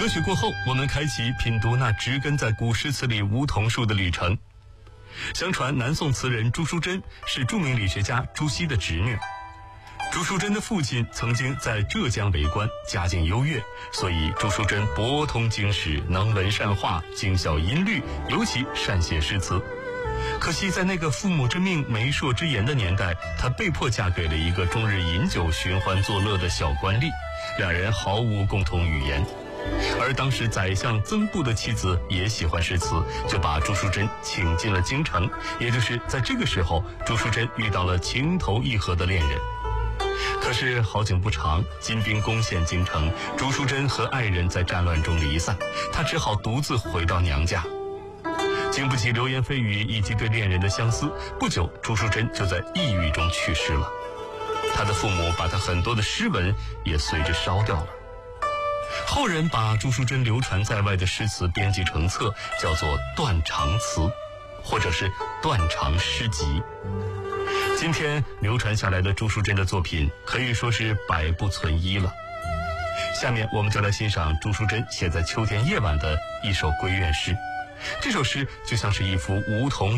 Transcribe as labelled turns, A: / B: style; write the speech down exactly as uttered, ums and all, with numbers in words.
A: 歌曲过后，我们开启品读那植根在古诗词里梧桐树的旅程。相传南宋词人朱淑珍是著名理学家朱熹的侄女。朱淑珍的父亲曾经在浙江为官，家境优越，所以朱淑珍博通经史，能文善画，精晓音律，尤其善写诗词。可惜在那个父母之命媒妁之言的年代，她被迫嫁给了一个终日饮酒寻欢作乐的小官吏，两人毫无共同语言。而当时宰相曾布的妻子也喜欢诗词，就把朱淑珍请进了京城。也就是在这个时候，朱淑珍遇到了情投意合的恋人。可是好景不长，金兵攻陷京城，朱淑珍和爱人在战乱中离散，她只好独自回到娘家。经不起流言蜚语以及对恋人的相思，不久朱淑珍就在抑郁中去世了。她的父母把她很多的诗文也随之烧掉了。后人把朱淑珍流传在外的诗词编辑成册，叫做《断肠词》，或者是《断肠诗集》。今天流传下来的朱淑珍的作品可以说是百不存一了。下面我们就来欣赏朱淑珍写在秋天夜晚的一首闺怨诗。这首诗就像是一幅梧桐